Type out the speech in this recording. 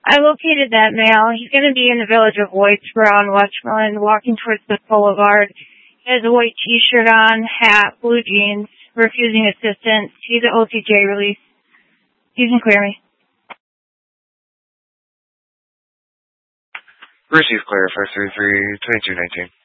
I located that male. He's going to be in the village of Whitesboro on Westmoreland, walking towards the boulevard. He has a white T-shirt on, hat, blue jeans, refusing assistance. He's an OCJ release. You can clear me. Receive clear, 533-2219.